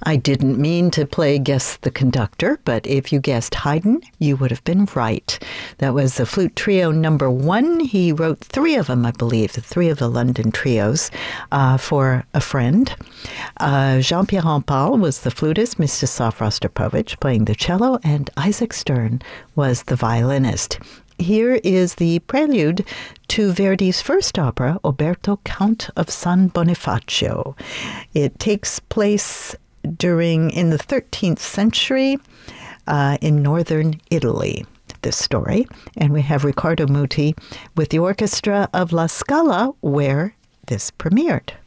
I didn't mean to play Guess the Conductor, but if you guessed Haydn, you would have been right. That was the Flute Trio number 1. He wrote 3 of them, I believe, the 3 of the London trios for a friend. Jean-Pierre Rampal was the flutist, Mstislav Rostropovich playing the cello, and Isaac Stern was the violinist. Here is the prelude to Verdi's first opera, Oberto, Count of San Bonifacio. It takes place in the 13th century in northern Italy, this story. And we have Riccardo Muti with the orchestra of La Scala, where this premiered.